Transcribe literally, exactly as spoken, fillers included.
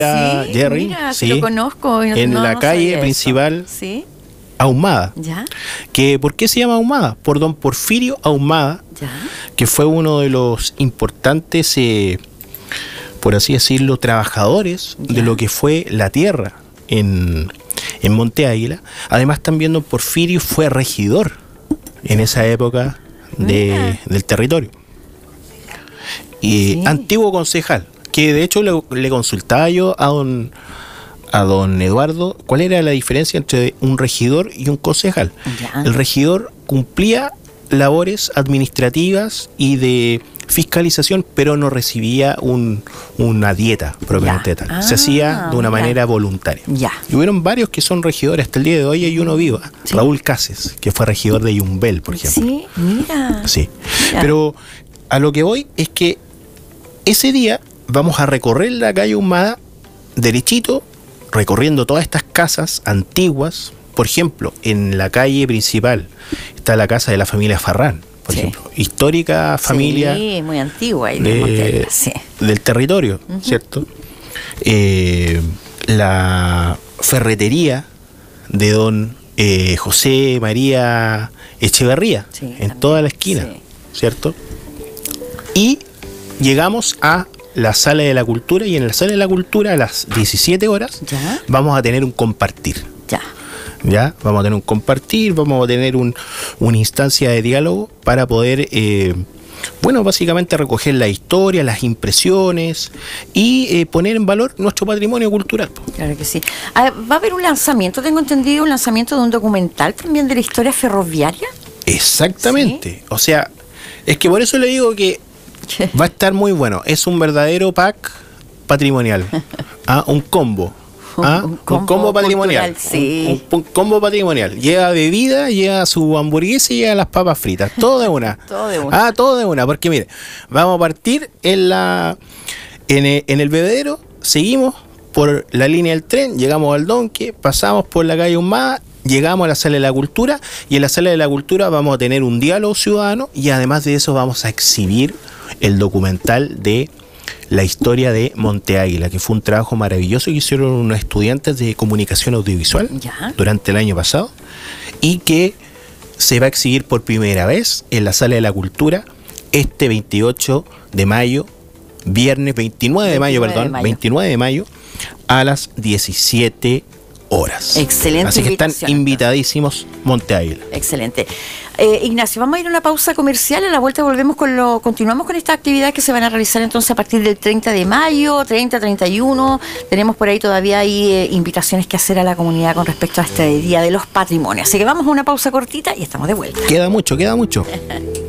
Sí, Jerry, mira, sí, lo conozco. No, en no, la no calle sabía principal eso. ¿Sí? Ahumada. ¿Ya? Que, ¿por qué se llama Ahumada? Por don Porfirio Ahumada, ¿Ya? que fue uno de los importantes, eh, por así decirlo, trabajadores ¿Ya? de lo que fue la tierra en, en Monte Águila. Además, también don Porfirio fue regidor en esa época de, del territorio. Y Sí. antiguo concejal, que de hecho le, le consultaba yo a don, a don Eduardo cuál era la diferencia entre un regidor y un concejal. Ya. El regidor cumplía labores administrativas y de fiscalización, pero no recibía un, una dieta propiamente Ya. tal. Se Ah, hacía de una mira. manera voluntaria. Ya. Y hubieron varios que son regidores hasta el día de hoy. Hay uno vivo, Sí. Raúl Cases, que fue regidor de Yumbel, por ejemplo. Sí, mira. Sí. Ya. Pero a lo que voy es que ese día vamos a recorrer la calle Ahumada derechito, recorriendo todas estas casas antiguas. Por ejemplo, en la calle principal está la casa de la familia Farrán, por Sí. ejemplo, histórica familia Sí, muy antigua. ahí de de- Monte Águila, sí. del territorio, ¿cierto? Eh, la ferretería de don eh, José María Echeverría, Sí, en también, toda la esquina, sí. ¿cierto? Y llegamos a la Sala de la Cultura, y en la Sala de la Cultura a las diecisiete horas Ya. vamos a tener un compartir. Ya. ¿Ya? Vamos a tener un compartir, vamos a tener un, una instancia de diálogo para poder, eh, bueno, básicamente recoger la historia, las impresiones y eh, poner en valor nuestro patrimonio cultural. Claro que sí. Ah, va a haber un lanzamiento, tengo entendido, un lanzamiento de un documental también de la historia ferroviaria. Exactamente. O sea, es que por eso le digo que va a estar muy bueno. Es un verdadero pack patrimonial. ¿Ah? Un combo. ¿Ah? Un Un combo combo, patrimonial. cultural, sí. Un, un- un combo patrimonial. Lleva bebida, lleva su hamburguesa y lleva las papas fritas. Todo de una. Todo de una. Ah, todo de una. Porque mire, vamos a partir en la en el, en el bebedero, seguimos por la línea del tren, llegamos al Donque, pasamos por la calle Ahumada, llegamos a la Sala de la Cultura, y en la Sala de la Cultura vamos a tener un diálogo ciudadano, y además de eso vamos a exhibir el documental de la historia de Monte Águila, que fue un trabajo maravilloso que hicieron unos estudiantes de comunicación audiovisual Ya. durante el año pasado, y que se va a exhibir por primera vez en la Sala de la Cultura este veintiocho de mayo, viernes veintinueve de mayo, veintinueve de perdón, mayo. veintinueve de mayo a las diecisiete horas. Excelente Así que están invitación, invitadísimos Monte Águila. Excelente. Eh, Ignacio, vamos a ir a una pausa comercial. A la vuelta volvemos con lo, continuamos con estas actividades que se van a realizar entonces a partir del treinta de mayo, treinta, treinta y uno. Tenemos por ahí todavía hay, eh, invitaciones que hacer a la comunidad con respecto a este Día de los Patrimonios. Así que vamos a una pausa cortita y estamos de vuelta. Queda mucho, queda mucho.